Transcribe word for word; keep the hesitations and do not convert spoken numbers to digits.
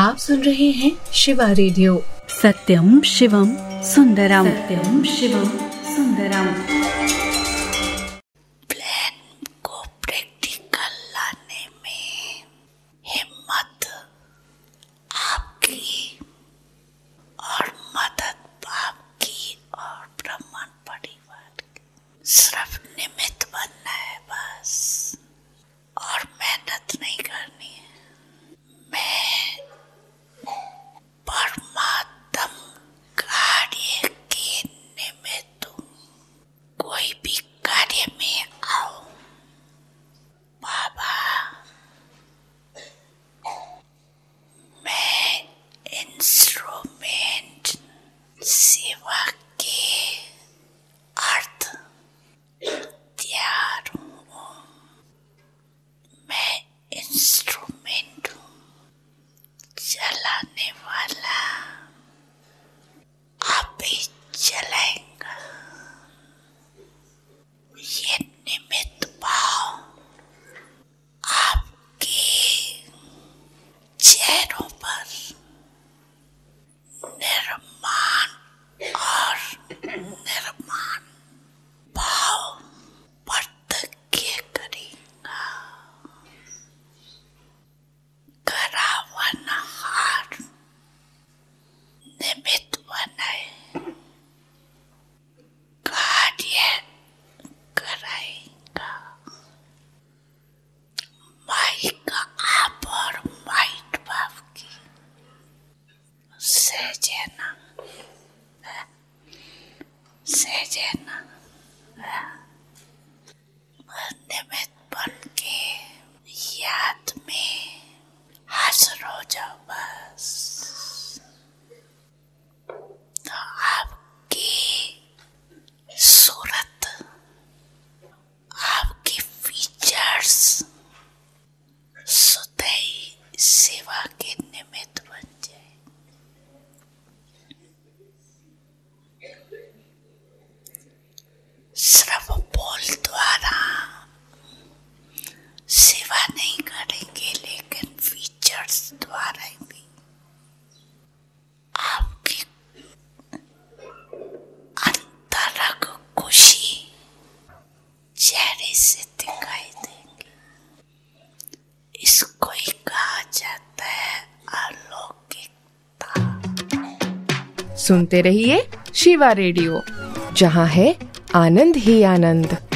आप सुन रहे हैं शिवा रेडियो। सत्यम शिवम सुंदरम, सत्यम शिवम सुंदरम। प्लान को प्रैक्टिकल लाने में हिम्मत आपकी और मदद आपकी और ब्रह्मांड परिवार की। सिर्फ निमित्त बनना है बस, और मेहनत नहीं करनी है। मैं परमात्म कार्य के निमित्त हूँ। कोई भी कार्य में आओ बाबा, मैं इंस्ट्रूमेंट सेवा के अर्थ तैयार हूँ। मैं इंस्ट्रूमेंट हूँ, चलाने वाला आप ही चलाएगा। ये निमित्त भाव आपके चेहरों पर निर्माण और निर्माण भाव प्रत्यक्ष करेगा। करावनहार निमित्त बनाए, कार्य कराएगा। माइक आप और माइट बाप की सहजना सहजना निमित्त बन के याद में हाजिर हो जाओ बस। तो आपकी सूरत, आपकी फीचर्स सुधई सेवा के निमित्त बन जाए। सिर्फ बोल द्वारा सेवा नहीं करेंगे, लेकिन फीचर्स द्वारा भी आपकी अंतरंग खुशी चेहरे से दिखाई देंगी। इसको ही कहा जाता है अलौकिकता। सुनते रहिए शिवा रेडियो, जहाँ है आनंद ही आनंद।